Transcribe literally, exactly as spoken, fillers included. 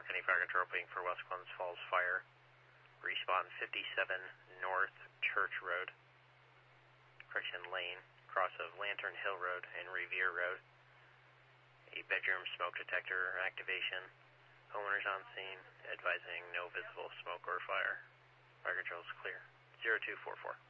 Any fire control being for West Glens Falls Fire. Respawn fifty-seven North Church Road. Correction Lane, cross of Lantern Hill Road and Revere Road. A bedroom smoke detector activation. Homeowners on scene, advising no visible smoke or fire. Fire control is clear. zero two four four.